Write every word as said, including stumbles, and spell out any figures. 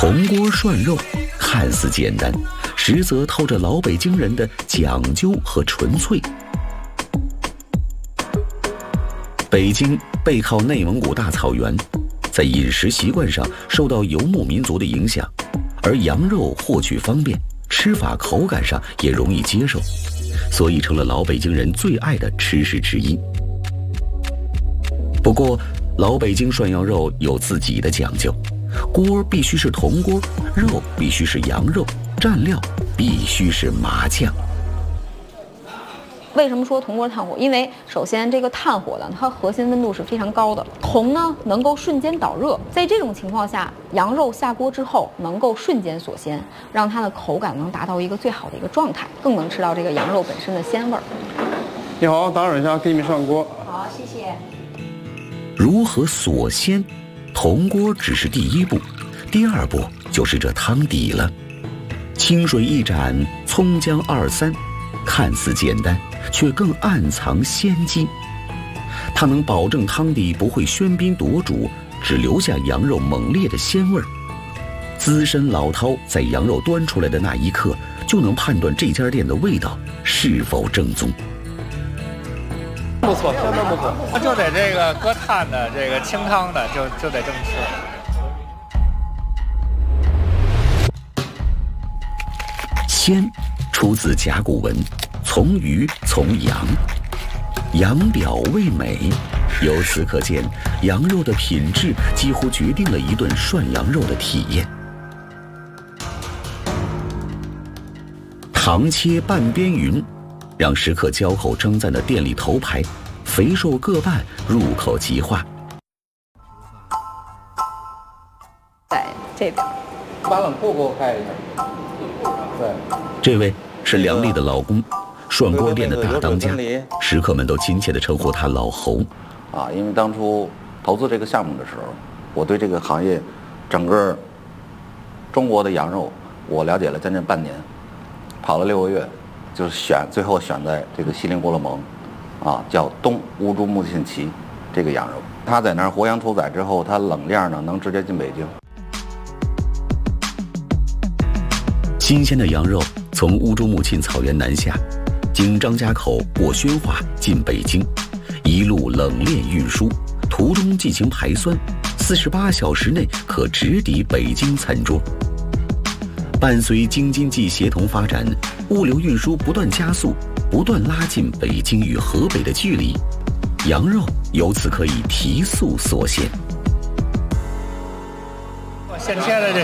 铜锅涮肉看似简单，实则透着老北京人的讲究和纯粹。北京背靠内蒙古大草原，在饮食习惯上受到游牧民族的影响，而羊肉获取方便，吃法口感上也容易接受，所以成了老北京人最爱的吃食之一。不过，老北京涮羊肉有自己的讲究，锅必须是铜锅，肉必须是羊肉，蘸料必须是麻酱。 为什么说铜锅炭火？因为首先这个炭火呢，它核心温度是非常高的，铜呢能够瞬间导热，在这种情况下，羊肉下锅之后能够瞬间锁鲜，让它的口感能达到一个最好的一个状态，更能吃到这个羊肉本身的鲜味儿。 你好，打扰一下，给你们上锅。 好，谢谢。 如何锁鲜？铜锅只是第一步，第二步就是这汤底了。清水一盏，葱姜二三，看似简单，却更暗藏先机。它能保证汤底不会喧宾夺主，只留下羊肉猛烈的鲜味儿。资深老饕在羊肉端出来的那一刻，就能判断这家店的味道是否正宗。 不错，相当不错。就得这个搁炭的，这个清汤的，就就得这么吃。 鲜出自甲骨文，从鱼从羊，羊表味美。由此可见，羊肉的品质几乎决定了一顿涮羊肉的体验。糖切半边云，让食客交口称赞的店里头牌，肥瘦各半，入口即化。 在这边， 把冷库给我开一下。对， 这位是梁丽的老公，涮锅店的大当家，食客们都亲切地称呼他老侯。 啊，因为当初投资这个项目的时候，我对这个行业整个中国的羊肉我了解了将近半年，跑了六个月，就是选最后选在这个锡林郭勒盟，啊，叫东乌珠穆沁旗这个羊肉，他在那儿活羊屠宰之后，他冷链呢能直接进北京。 新鲜的羊肉从乌珠穆沁草原南下，经张家口过宣化进北京，一路冷链运输，途中进行排酸，四十八小时内可直抵北京餐桌。伴随京津冀协同发展，物流运输不断加速，不断拉近北京与河北的距离，羊肉由此可以提速锁鲜。 现切的这